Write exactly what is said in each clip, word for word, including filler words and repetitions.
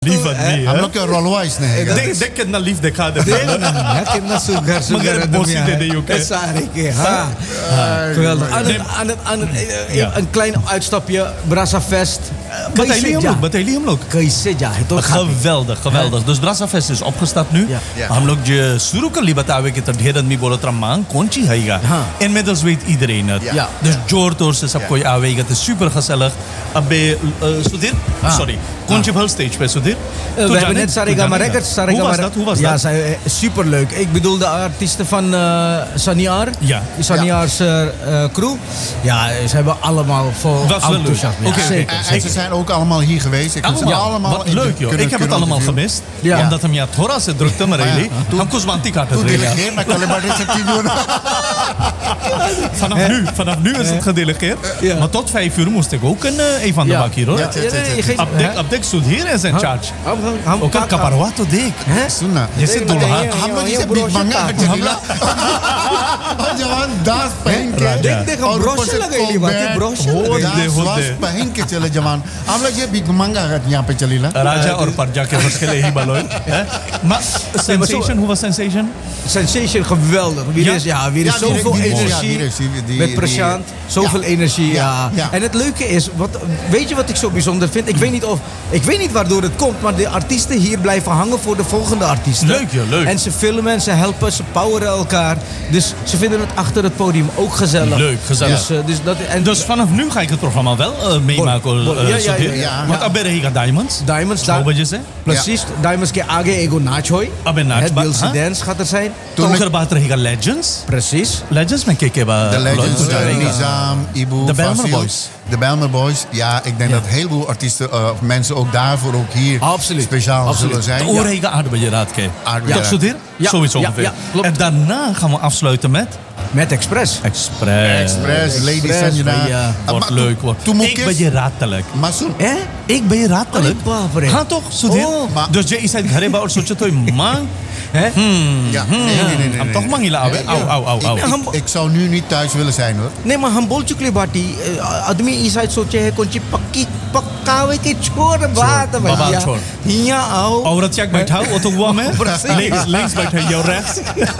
Lief आदमी हम लोग के रोलवाइस नहीं है देख देख कितना लीफ दिखा दे Ja, kinder sugar, sugar Mengere bossie dunia. dede ook, hè? Het Sarike, ha. Geweldig. Aan het, aan het, aan het, eh, Ja. Een klein uitstapje, Brassafest. Bataille हम लोग बताइए हम लोग कैसे जाए तो geweldig geweldig dus Brassafest is opgestart nu Ja. Ja. हम लोग जो शुरू कर ली बतावे कि तो ढेर आदमी बोलो तर मांग कौन ची हैगा हाँ. inmiddels weet iedereen het Ja. Ja. dus Jordoor se सब Ja. कोई आवेगा het is super gezellig अब Sudhir Ah. sorry कौन ची stage पे Sudhir Uh, we hebben net Saregama Records. hoe was dat hoe was ja, dat zij, eh, superleuk. Ik bedoel de artiesten van uh, Saniar. Ja. Saniar's uh, crew. Ja, ze hebben allemaal vol Dat is wel leuk. enthousiasme. Oké, Ja, oké. zeker. En, en zeker. ze zijn ook allemaal hier geweest. Ik heb ze allemaal allemaal wat in de- leuk joh kunnen- ik heb het kunnen allemaal interviewen. gemist Ja. omdat hem ja थोड़ा से drukte maar really हम कुछ मानती काट Toen het delegeer maar collaboratie se doen. vanaf nu vanaf nu is het gedelegeerd Ja. maar tot vijf uur moest ik ook een uh, een van de Ja. bak hier hoor Ja. Ja, nee, je geeft- Abdek hè? Abdek Sudhir is in charge Ham- ham- ham- ook een pak- kaparwa to dik Hè? Sunnah. जैसे नहीं, दुल्हा बताइए। हम लोग ये इसे brochure big मंगा था। कर चलेगा और जवान दास पहन के देख देख हम और ऊपर ब्रोशर से लगाई बात है कोट, ब्रोशर हो लगाई। दे, दास हो वास दे। पहन के चले जवान हम लोग ये बिग मंगा कर यहाँ पे चलीला राजा और प्रजा के verschillen hier baloi maar sensation hoe was sensation Sensation, geweldig. Weer Ja? is, ja, weer is Ja, die- zoveel die- die- ja, energie. die is- die- die- met die- Prashant. Zoveel Ja. energie, ja. Ja, ja. En het leuke is, wat, weet je wat ik zo bijzonder vind? Ik weet, niet of, ik weet niet waardoor het komt, maar de artiesten hier blijven hangen voor de volgende artiesten. Leuk, ja, leuk. En ze filmen, en ze helpen, ze poweren elkaar. Dus ze vinden het achter het podium ook gezellig. Leuk, gezellig. Dus, eh, dus dat, en dus vanaf nu ga ik het programma wel uh, meemaken Bol- uh, ja, ja, Sudhir. ja, ja. want अब रहेगा Diamonds Diamonds, nine daar, बजे से precies. Diamonds ke आगे एगो नाच होई. अब ये नाच Het बा- Dilse हाँ? Dance gaat er zijn. तो ओकर बाद रहेगा Legends Precies. Legends में के के बा De Legends, Lloyd uh, रहेगा. Nizam, Ibu, De Bijlmer Fasil. Boys. De Bijlmer Boys. Ja, ik denk Ja. dat heel veel artiesten, uh, of mensen ook daarvoor ook hier Absoluut. speciaal Absoluut. zullen zijn. तो Ja. रहेगा आठ बजे रात के आठ बजे toch रात। Sudhir Ja, zoiets ja, ongeveer ja, klopt. en daarna gaan we afsluiten met Met Express. Express Express, Lady Express, Sanjana. ja. Uh, wordt maar leuk toen- wordt Toen moet ik ben je ratelijk Maar zo- Eh? ik ben je ratelijk अरे बाप रे। हाँ toch Sudhir Oh, maar- dus je is uit घरे बाहर सोचो तो मांग Hè? Ja, nee, nee, nee, nee, हम nee. toch मांगिला आवे Nee, au au au au Ik, हम- ik, ik zou nu niet thuis willen zijn hoor. नहीं मैं हम बोल चुके बाटी आदमी इस साइड सोचे है कौन सी पक्की पक्कावे के छोड़ बात बाबा भैया छोड़। यहाँ आओ औरत चेक बैठा वो तो हुआ मैं Precies. links links बैठा है और rechts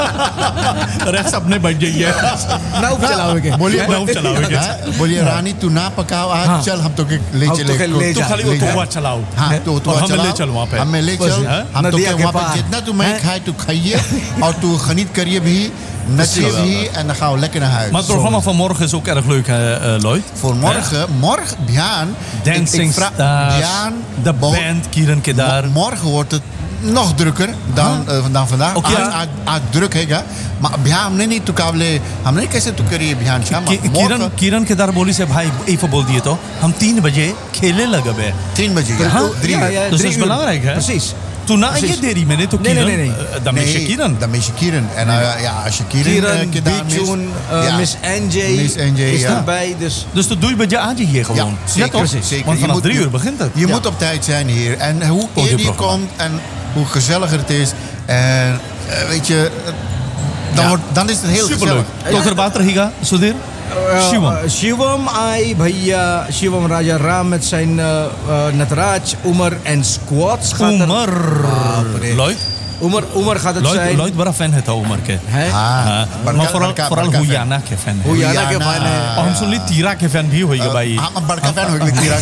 rechts अपने बैठ जाइए नाव चलाओगे बोलिए नाव चलाओगे हाँ, बोलिए रानी तू ना पकाओ आज हाँ। चल हम तो के ले हम चले तो के ले तू जा, खाली वो ले तो जा। हुआ चलाओ हाँ तो तो और हमें चलाओ, ले चल वहाँ पे। हमें ले चल हाँ? हम तो नदिया के के वहाँ पे पार। जितना तू मैं हैं? खाए तू खाइए और तू geniet करिए भी नचिए भी en dan gaan we lekker naar huis. maar het programma van morgen is ook erg leuk uh, Lloyd Voor morgen, morgen, Bjaan. Dancing ik, ik vraag- Stars Bjaan, de bo- band Kiran Kedar mo- Morgen wordt het nog drukker dan, uh, dan vandaag. Oké. आज आज आज druk है maar Bjaan हमने नहीं तो काबले हमने कैसे तू करिए Bjaan शाम कि- किरण किरण केदार बोली से भाई even बोल दिए तो हम तीन बजे खेले लगे बे तीन बजे ja. Huh? Drie ja, uur. ja, Dus drie dat is uur. belangrijk, hè? Precies. toen na je Precies. deri मैंने तो Nee, nee, Kiran nee, nee. uh, dan is je Kiran Dan mis je Kiran. En uh, ja, als je Kiran, Kiran, uh, Kedar mist- Bijun, uh, ja. Miss N J Miss N J, is ja. erbij. Dus dus dat doe je bij je aantje hier gewoon Ja, zeker, toch? zeker. want Je vanaf moet- drie je- uur begint het Je Ja. moet op tijd zijn hier. En hoe eerder je Podiumprogramma. komt en hoe gezelliger het is. En uh, weet je, uh, dan, Ja. wordt, dan is het heel superleuk gezellig. toch erbij रहेगा Sudhir Uh, Shivam uh, Shivam Ai, Bhaiya, Shivam Raja Ram met zijn uh, uh, Nataraj, Umar en Squads gaat er. Umar Baapre. Lloyd Umar, Umar gaat het Lloyd zijn. Lloyd बड़ा fan है था उमर के Hè? Ah, हाँ, बड़का- मैं फॉरल बड़का- फॉरल बड़का fan. हुयाना के फैन है Huyana के Huyana. fan है. और हम सुन ली तीरा के फैन भी होइए भाई हाँ, maar बड़का fan हो गया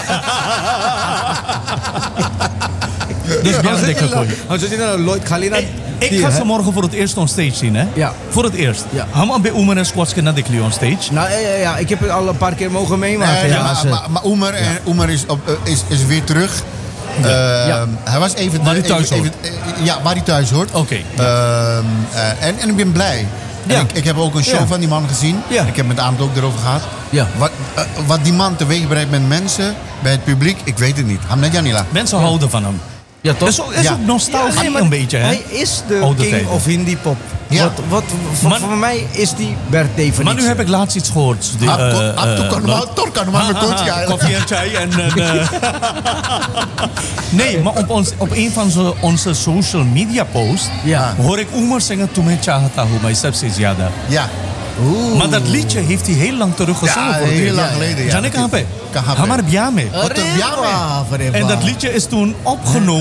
dus bien देखो कोई Als je nou Lloyd Khalina. ik ga ze morgen voor het eerst on stage zien hè Ja. voor het eerst Ja. हम अब Umar en Squads के ना देख लियो on stage Nou ja, ja, ja, ik heb het al een paar keer mogen meemaken. Nee, ja, ja, als, maar, eh, maar, maar Oemer, en Oemer is, op, uh, is, is weer terug. Uh, Ja. Hij was even... Waar hij even- thuis even- uh, Ja, waar hij thuis hoort. Oké. Uh, uh, en, en ik ben blij. Ja. En ik, ik heb ook een show Ja. van die man gezien. Ja. Ik heb met Amt ook erover gehad. Ja. Wat, uh, wat die man teweeg brengt met mensen, bij het publiek, ik weet het niet. Hamnet Janila. mensen houden van hem ja, toch? dat is ook, dat is Ja. ook nostalgie Nee, maar een beetje hè Hij is de Oude king tijden. of Hindi pop. Ja. Wat, wat, voor, Maar- voor mij is die per definitie. maar nu heb ik laatst iets gehoord die, Ab- eh, ab- eh, toen kan Lloyd. maar- toen kan maar met Ha, ha, kontje ha, eigenlijk. koffie en chai en en, eh, nee maar op, ons, op een van zo- onze social media posts Ja. hoor ik Umar zeggen तुम्हें चाहता हूँ मैं सबसे ज्यादा Ja. Oeh. Maar dat liedje heeft hij heel lang terug gezongen. Ja, voor het heel eerst. lang geleden, ja. Janik Kahape. Kahape. Hamar Biame. Wat een biame. Arriba, En dat liedje is toen opgenomen